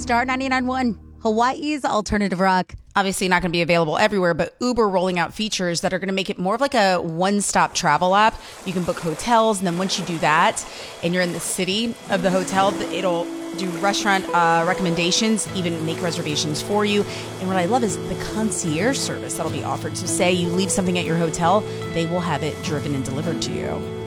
Star 99.1, Hawaii's alternative rock. Obviously not going to be available everywhere, but Uber rolling out features that are going to make it more of like a one-stop travel app. You can book hotels, and then once you do that and you're in the city of the hotel, it'll do restaurant recommendations, even make reservations for you. And what I love is the concierge service that'll be offered. So say you leave something at your hotel, they will have it driven and delivered to you.